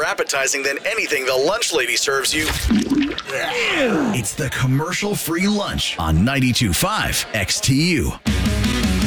more appetizing than anything the lunch lady serves you. It's the commercial-free lunch on 92.5 XTU.